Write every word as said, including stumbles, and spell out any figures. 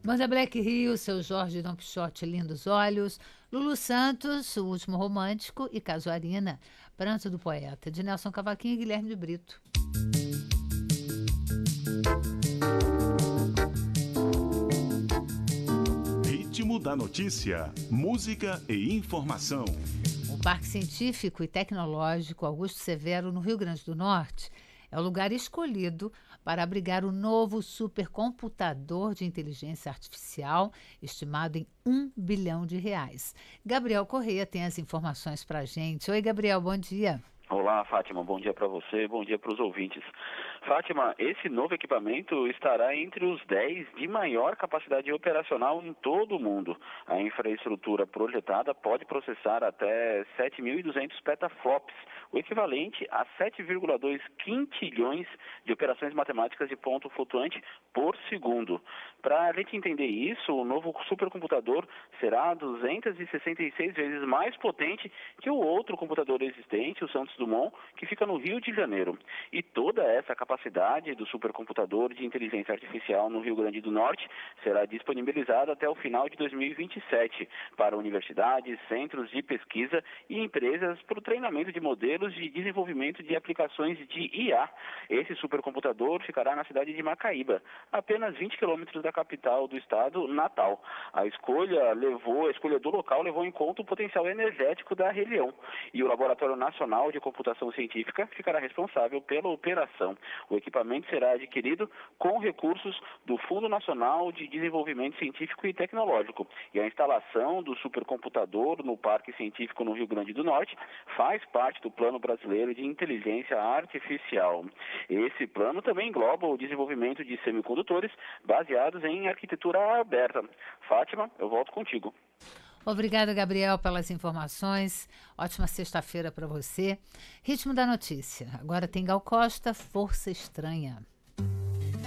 Banda Black Rio, Seu Jorge Dom Quixote, Lindos Olhos, Lulu Santos, O Último Romântico e Casuarina, Pranto do Poeta, de Nelson Cavaquinho e Guilherme de Brito. Ritmo da notícia, música e informação. O Parque Científico e Tecnológico Augusto Severo, no Rio Grande do Norte, é o lugar escolhido para abrigar o novo supercomputador de inteligência artificial, estimado em um bilhão de reais. Gabriel Correia tem as informações para a gente. Oi, Gabriel, bom dia. Olá, Fátima, bom dia para você, bom dia para os ouvintes. Fátima, esse novo equipamento estará entre os dez de maior capacidade operacional em todo o mundo. A infraestrutura projetada pode processar até sete mil e duzentos petaflops, o equivalente a sete vírgula dois quintilhões de operações matemáticas de ponto flutuante por segundo. Para a gente entender isso, o novo supercomputador será duzentas e sessenta e seis vezes mais potente que o outro computador existente, o Santos Dumont, que fica no Rio de Janeiro. E toda essa capacidade do supercomputador de inteligência artificial no Rio Grande do Norte será disponibilizada até o final de dois mil e vinte e sete para universidades, centros de pesquisa e empresas para o treinamento de modelos de desenvolvimento de aplicações de I A. Esse supercomputador ficará na cidade de Macaíba, apenas vinte quilômetros da capital do estado, Natal. A escolha levou, a escolha do local levou em conta o potencial energético da região. E o Laboratório Nacional de Computação Científica ficará responsável pela operação. O equipamento será adquirido com recursos do Fundo Nacional de Desenvolvimento Científico e Tecnológico. E a instalação do supercomputador no Parque Científico no Rio Grande do Norte faz parte do Plano Brasileiro de Inteligência Artificial. Esse plano também engloba o desenvolvimento de semicondutores baseados em arquitetura aberta. Fátima, eu volto contigo. Obrigada, Gabriel, pelas informações. Ótima sexta-feira para você. Ritmo da notícia. Agora tem Gal Costa, Força Estranha.